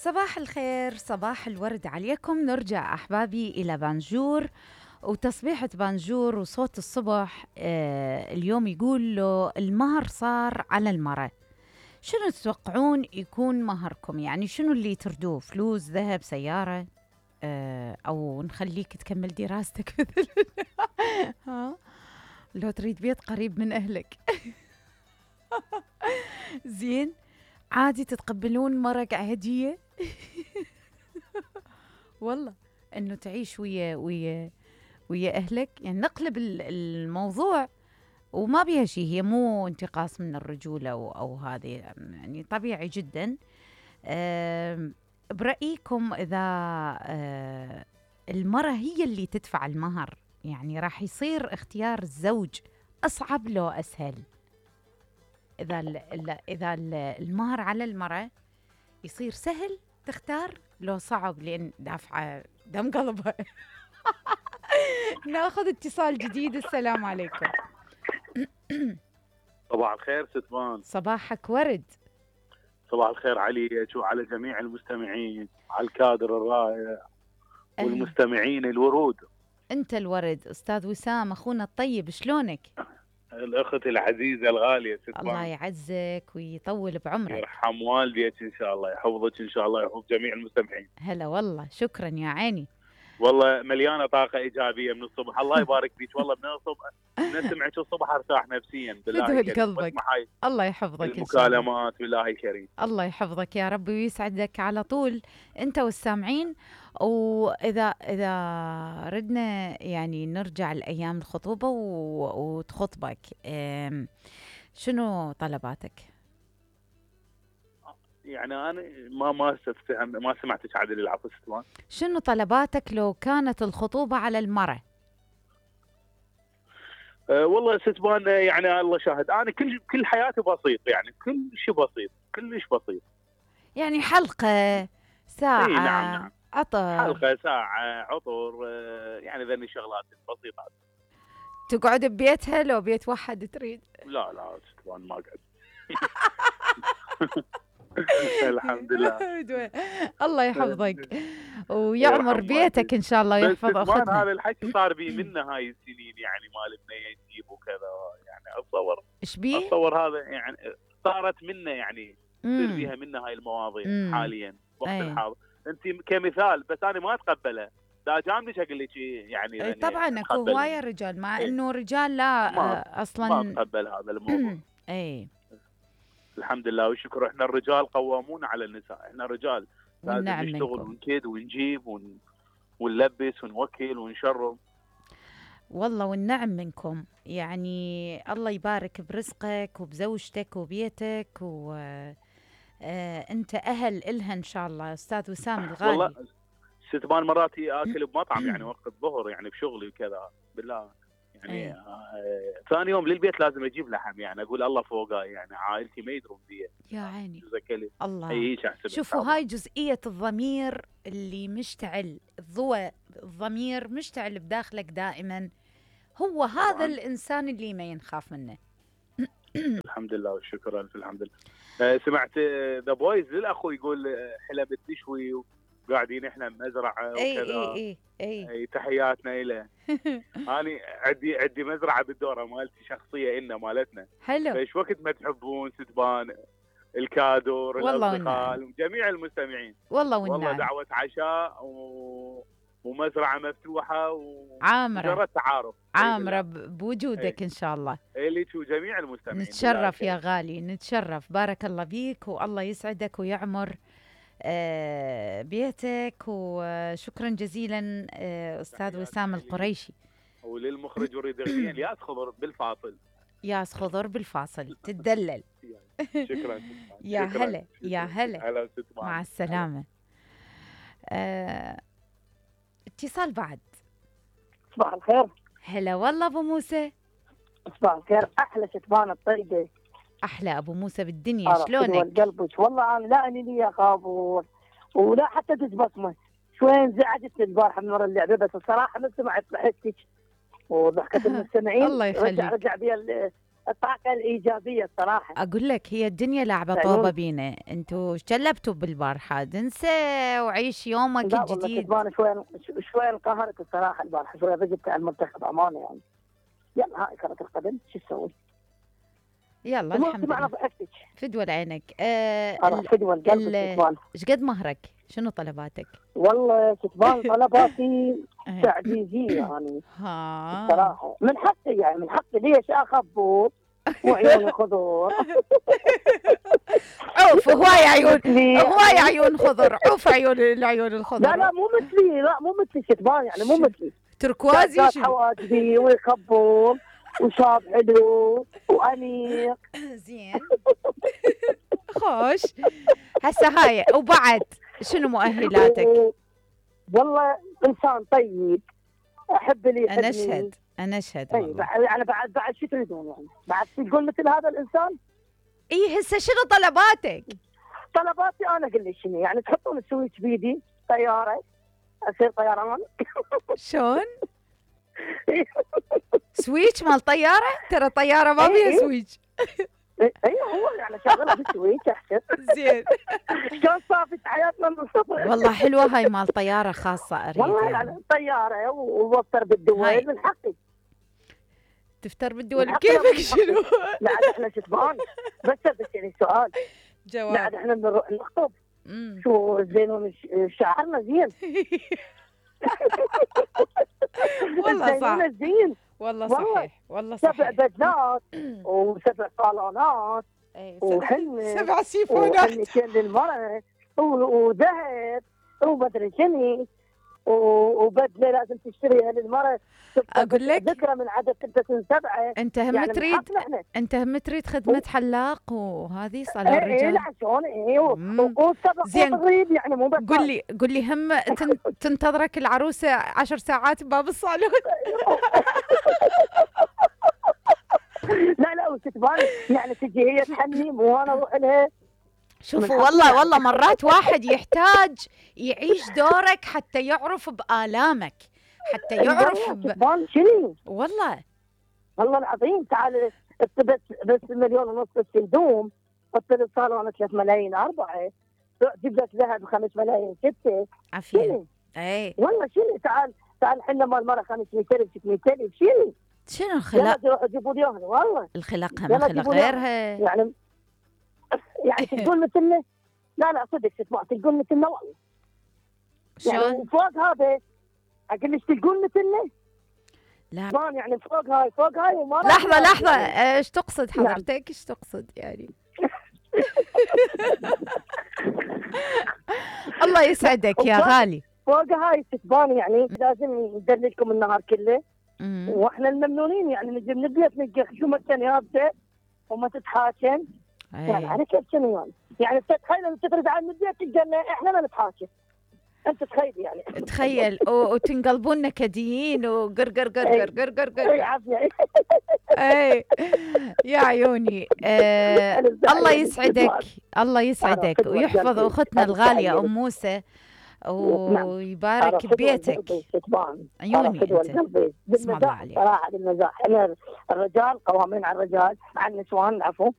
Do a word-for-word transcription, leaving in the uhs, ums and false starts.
صباح الخير، صباح الورد عليكم. نرجع أحبابي إلى بانجور وتصبيحة بانجور وصوت الصبح. آه اليوم يقول له المهر صار على المرأة. شنو تتوقعون يكون مهركم؟ يعني شنو اللي تردوه؟ فلوس، ذهب، سيارة؟ آه أو نخليك تكمل دراستك ها؟ لو تريد بيت قريب من أهلك زين، عادي تتقبلون مرق هدية والله انه تعيش ويا ويا ويا اهلك، يعني نقلب الموضوع وما بيها شيء، هي مو انتقاص من الرجولة أو, أو هذه، يعني طبيعي جدا. برأيكم إذا المرأة هي اللي تدفع المهر، يعني راح يصير اختيار الزوج أصعب لو أسهل؟ إذا ال ال إذا ال المهر على المرأة يصير سهل تختار لو صعب لأن دافعة دم قلبها ناخذ اتصال جديد. السلام عليكم. صباح الخير ستمان. صباحك ورد. صباح الخير عليك وعلى جميع المستمعين، على الكادر الرائع والمستمعين الورود. انت الورد استاذ وسام، اخونا الطيب، شلونك؟ الاخت العزيزه الغاليه ستمان. الله يعزك ويطول بعمرك. يرحم والديك ان شاء الله، يحفظك ان شاء الله، يحفظ جميع المستمعين. هلا والله، شكرا يا عيني. والله مليانه طاقه ايجابيه من الصبح. الله يبارك فيك والله، من الصبح نسمعك الصبح ارتاح نفسيا بالله الكريم. قلبك الله يحفظك. المكالمات بالله الكريم. الله يحفظك يا رب ويسعدك على طول انت والسامعين. واذا اذا ردنا يعني نرجع لايام الخطوبه وتخطبك، شنو طلباتك؟ يعني انا ما ما استفهم، ما سمعتك عادل، العفو ستوان. شنو طلباتك لو كانت الخطوبه على المرأة؟ أه والله ستوان، يعني الله شاهد، انا كل كل حياتي بسيط، يعني كل شيء بسيط، كلش بسيط. يعني حلقه، ساعه، إيه نعم نعم. عطر، حلقه، ساعه، عطر، أه يعني ذني الشغلات البسيطه. تقعد ببيتها لو بيت واحد تريد؟ لا لا ستوان ما اقعد الحمد لله. الله يحفظك ويعمر بيتك ان شاء الله ويحفظ اختنا. هذا الحكي صار بي منا هاي السنين، يعني مال ابني يجيب وكذا، يعني اتصور ايش بيه؟ اتصور هذا يعني صارت منا، يعني تصير بيها منا هاي المواضيع مم. حاليا وقت أي. الحاضر انت كمثال، بس انا ما اتقبلها. دا جامدش اقول لك يعني, يعني طبعا اكو هوايه رجال، مع انه رجال لا ما اصلا ما اتقبل هذا الموضوع. اي الحمد لله والشكر، احنا الرجال قوامون على النساء، احنا رجال لازم نشتغل ونكيد ونجيب ون... ونلبس ونوكل ونشرب. والله والنعم منكم، يعني الله يبارك برزقك وبزوجتك وبيتك، و آه انت اهل إلها ان شاء الله. استاذ وسام الغالي، والله ستمان مراتي اكل بمطعم يعني وقت الظهر، يعني بشغلي وكذا بالله، يعني آه ثاني يوم للبيت لازم اجيب لحم، يعني اقول الله فوقاي، يعني عائلتي ما يدرون بي يا عيني. الله أي شوفوا هاي جزئية الضمير اللي مشتعل، الضوء الضمير مشتعل بداخلك دائما، هو هذا طبعاً. الإنسان اللي ما ينخاف منه. الحمد لله والشكر ألف الحمد لله. آه سمعت ذا بويز للأخو يقول حلب تشوي وقاعدين احنا بمزرعة وكذا. اي اي اي اي تحياتنا له. أنا عندي عندي مزرعة بالدورة مالتي شخصية إلنا مالتنا. حلو. فايش وقت ما تحبون ستبان الكادور الأصدقاء جميع المستمعين، والله والنعم، والله دعوة عشاء و... ومزرعة مفتوحة وعامرة ومجرد تعارف عامرة بوجودك. ايه. إن شاء الله إليك وجميع المستمعين. نتشرف يا غالي، نتشرف. بارك الله بيك والله يسعدك ويعمر آه بيتك، وشكرا جزيلا آه أستاذ وسام القريشي. وللمخرج يريد أغنية ياس خضر بالفاصل، ياس خضر بالفاصل تدلل. شكرا يا هلا يا هلا، مع السلامة. آه اتصال بعد. صباح الخير. هلا والله ابو موسى. صباح الخير، احلى ستبان الطيبه. احلى ابو موسى بالدنيا، شلونك؟ قلبك والله انا لا اني لي خابور ولا حتى تسبصمه شوي، انزعجت البارحه من ورا اللعبه، بس الصراحه من سمعت ضحكتك وضحكه المستمعين الله يخليك، رجع رجع بي الطاقة الإيجابية الصراحة. اقول لك هي الدنيا لعبه فعلاً. طوبه بينا، انتوا شلبتوا بالبارحه، انسى وعيش يومك لا والله الجديد. كسبان شوي شوي انقهرت الصراحة البارحة، شوي ضجت على المنتخب أمانة يعني. يلا هاي كرة القدم شو تسوي؟ يلا الحمد معنا لله ضحكتك. فدوى عينك. آه أنا فدوى القلب كسبان. ايش قد مهرك؟ شنو طلباتك؟ والله كسبان طلباتي إيه. تعجيزية يعني ها صراحة، من حقي يعني من حقي ليش أخبط وعيوني خضر. عوف هواي عيون، مثلي هواي عيون خضر، عوف عيون العيون الخضر. لا لا مو مثلي، لا مو مثلي كسبان يعني مو شو؟ مثلي. تركوازي ذات شنو؟ حواجبي ويخبط وشاب حلو وأنيق. زين خوش. هسه هاي وبعد شنو مؤهلاتك؟ و- والله إنسان طيب، أحب اللي يحبني. انا اشهد انا اشهد اي والله. بعد يعني بعد بعد شو تريدون يعني؟ بعد تقول مثل هذا الانسان؟ اي هسه شنو طلباتك؟ طلباتي انا اقول لك شنو يعني، تحطون السويتش بيدي طياره اصير طيران. شلون؟ سويتش مال طياره؟ ترى طياره ما إي فيها إي. سويتش. اي هو يعني شغله بالسويتش احسن. زين شلون صافت حياتنا من الصفر. والله حلوه هاي مال طياره خاصه اريد والله يعني. يعني طياره ووفر بالدول هاي. من حقي. تفتر بالدول من حقي بكيفك من شنو؟ لا عاد احنا شتبان. بس بسألني سؤال. لا جواب. عاد احنا بنروح نخطب أمم. شو زين ونش- شعرنا زين. والله صح. زينونا زين. والله والله. صحيح والله سبع صحيح. بدلات وسبع صالونات إي، وحنة سبع سيفونات. وحنتين للمرأة و- وذهب ومدري شنو و- وبدلة لازم تشتريها للمرأة. أقول لك. ذكرى من عدد ستة سبعة. انت هم يعني تريد، من احنا. انت هم تريد خدمه حلاق وهذه صالون ايه ايه الرجال. لا شلون ايه مم. وسبع زين. تغريب يعني مو بس. قل لي قل لي هم تن- تنتظرك العروسه عشر ساعات بباب الصالون. لا لا وتتبان يعني تجي هي تحني مو انا اروح لها. شوفوا من والله حقي. والله مرات واحد يحتاج يعيش دورك حتى يعرف بآلامك، حتى يعرف ب... تتبان شنو والله والله العظيم. تعال بس بس مليون ونص بس هدوم، حط لي الصالون ثلاث ملايين أربعة، جيب لك ذهب خمس ملايين ستة. عافية. شنو؟ اي والله شنو تعال تعال حنا مال مرة خمسمية ألف ستمية ألف شنو؟ شنو يلا الخلاق؟ تروحوا جيبوا لي إياها والله. الخلاق هم يلا خلق جيبوا لي غيرها. يعني يعني تقول مثلنا. لا لا صدق تسمع تقول مثلنا والله. يعني شلون؟ وفوق هذا أقول لك تقول مثلنا. لا طبعاً يعني فوق هاي فوق هاي وما لحظة لحظة، ايش تقصد حضرتك؟ ايش تقصد يعني؟ الله يسعدك يا غالي. فوق هاي تتبان يعني لازم ندللكم النهار كله. مم. واحنا الممنونين يعني نجي من البيت نلقى خشومة يابسه وما تتحاكم. يعني أي. على كيف شنو يعني؟ يعني تتخيل انت ترد عن البيت تلقى لنا احنا ما نتحاكم. انت تخيل يعني. تخيل و- وتنقلبون نكديين وقر قر قر قر قر قر اي قر. عافيه. اي يا عيوني. آه الله يسعدك، الله يسعدك ويحفظ اختنا الغالية ام موسى ويبارك ببيتك. عيوني انت. اسم الله بالمزاح عليك. صراحه بالمزاح. انا الرجال قوامين على الرجال على النسوان العفو.